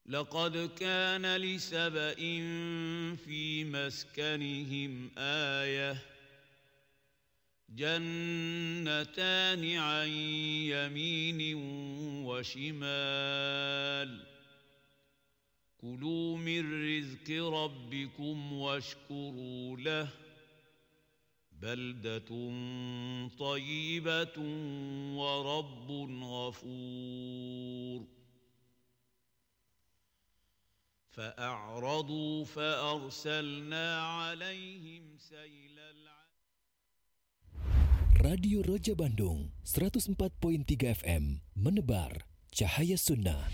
لقد كان لسبإ في مسكنهم آية جنتان عن يمين وشمال كلوا من رزق ربكم واشكروا له بلدة طيبة ورب غفور فأعرضوا فأرسلنا عليهم سيل العرم. Radio Roja Bandung 104.3 FM menebar cahaya sunnah.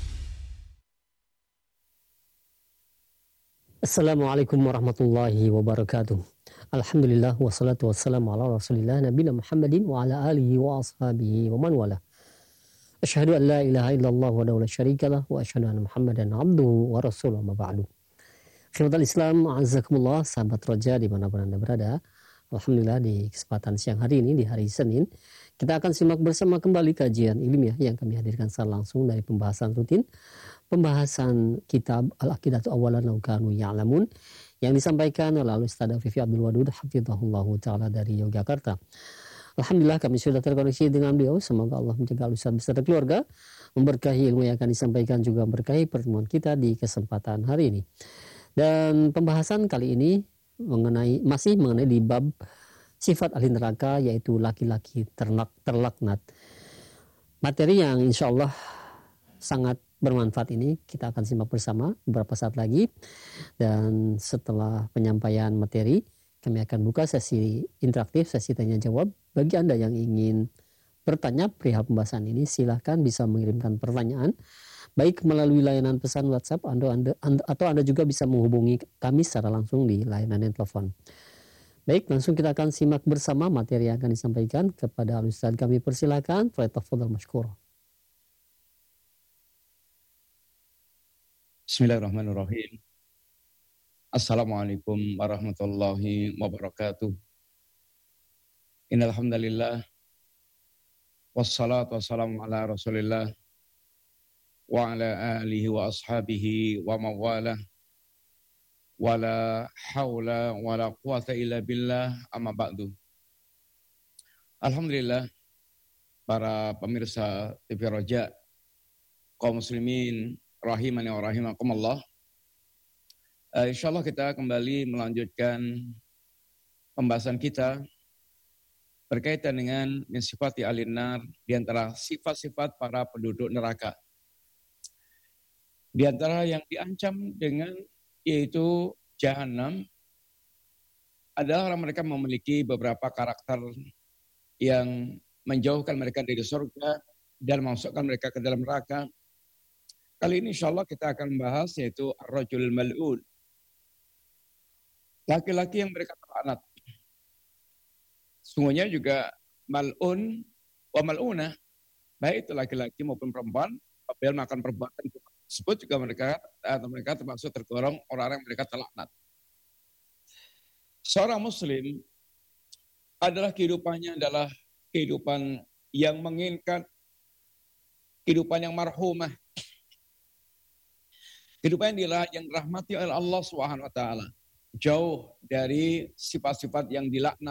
Assalamualaikum warahmatullahi wabarakatuh. Alhamdulillah wassalatu wassalamu ala rasulillah nabiyina Muhammadin wa ala alihi wa ashabihi wa man wala. Asyhadu an la ilaha illallah wa la syarikalah wa asyhadu anna Muhammadan abduhu wa rasuluhu ma ba'du. Khidmatul Islam, a'azzakumullah, sahabat Roja dimanapun Anda berada. Alhamdulillah di kesempatan siang hari ini, di hari Senin, kita akan simak bersama kembali kajian ilmiah yang kami hadirkan secara langsung dari pembahasan rutin, pembahasan kitab Al-Aqidatu Awalan Law Kanu Ya'lamun yang disampaikan oleh Ustaz Fifi Abdul Wadud hafizahullahu ta'ala dari Yogyakarta. Alhamdulillah kami sudah terkoneksi dengan beliau. Semoga Allah menjaga Ustaz beserta keluarga, memberkahi ilmu yang akan disampaikan, juga memberkahi pertemuan kita di kesempatan hari ini. Dan pembahasan kali ini masih mengenai di bab sifat ahli neraka, yaitu laki-laki terlaknat. Materi yang insya Allah sangat bermanfaat ini kita akan simak bersama beberapa saat lagi. Dan setelah penyampaian materi, kami akan buka sesi interaktif, sesi tanya jawab. Bagi Anda yang ingin bertanya perihal pembahasan ini, silahkan bisa mengirimkan pertanyaan baik melalui layanan pesan WhatsApp atau Anda juga bisa menghubungi kami secara langsung di layanan telepon. Baik, langsung kita akan simak bersama materi yang akan disampaikan. Kepada Ustaz kami persilakan, falyatafadhal mashkur. Bismillahirrahmanirrahim. Assalamualaikum warahmatullahi wabarakatuh. Innal hamdalillah wassalatu wassalamu ala Rasulillah wa ala alihi wa ashabihi wa mawalah wala haula wala quwata illa billah amma ba'du. Alhamdulillah, para pemirsa TV Roja, kaum muslimin rahimani wa rahimakumullah. Insyaallah kita kembali melanjutkan pembahasan kita berkaitan dengan sifat ahli nar, di antara sifat-sifat para penduduk neraka. Di antara yang diancam dengan yaitu jahanam adalah orang mereka memiliki beberapa karakter yang menjauhkan mereka dari surga dan memasukkan mereka ke dalam neraka. Kali ini insyaallah kita akan membahas yaitu ar-rajul mal'un. Laki-laki yang mereka terlaknat. Sungguhnya juga mal'un wa mal'unah, baik itu laki-laki maupun perempuan, apabila melakukan perbuatan tersebut juga mereka termasuk tergolong orang-orang yang mereka terlaknat. Seorang muslim adalah kehidupannya adalah kehidupan yang menginginkan kehidupan yang marhumah, kehidupan yang dirahmati oleh Allah Subhanahu wa taala, jauh dari sifat-sifat yang dilaknat